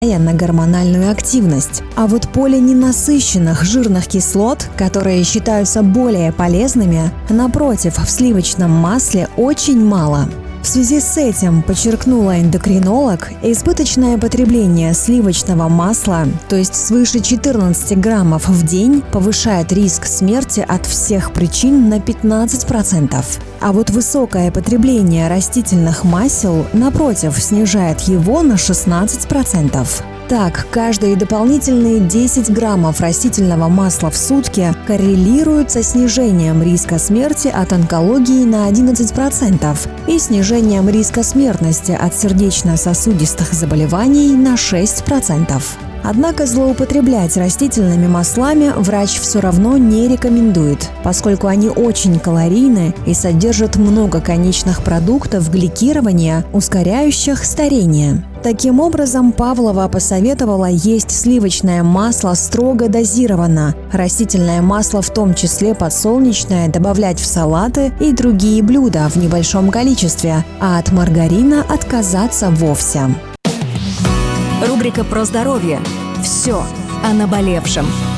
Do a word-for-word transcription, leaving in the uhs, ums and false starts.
на гормональную активность. А вот полиненасыщенных жирных кислот, которые считаются более полезными, напротив, в сливочном масле очень мало. В связи с этим, подчеркнула эндокринолог, избыточное потребление сливочного масла, то есть свыше четырнадцати граммов в день, повышает риск смерти от всех причин на пятнадцать процентов. А вот высокое потребление растительных масел, напротив, снижает его на шестнадцать процентов. Так, каждые дополнительные десять граммов растительного масла в сутки коррелируют со снижением риска смерти от онкологии на одиннадцать процентов и снижением риска смертности от сердечно-сосудистых заболеваний на шесть процентов. Однако злоупотреблять растительными маслами врач все равно не рекомендует, поскольку они очень калорийны и содержат много конечных продуктов гликирования, ускоряющих старение. Таким образом, Павлова посоветовала есть сливочное масло строго дозированно, растительное масло, в том числе подсолнечное, добавлять в салаты и другие блюда в небольшом количестве, а от маргарина отказаться вовсе. Рубрика «Про здоровье». Все о наболевшем.